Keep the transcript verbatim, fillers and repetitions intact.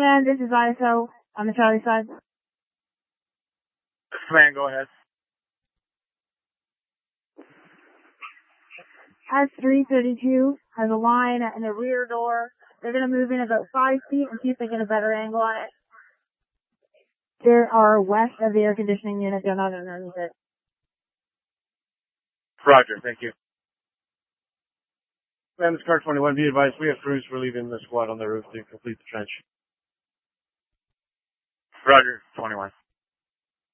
Command, this is I S O on the Charlie side. Command, go ahead. S three thirty-two has a line in the rear door. They're going to move in about five feet and see if they get a better angle on it. They are west of the air conditioning unit. They're not underneath it. Roger, thank you. Command, this is Car twenty-one. Be advised, we have crews relieving the squad on the roof to complete the trench. Roger, twenty-one.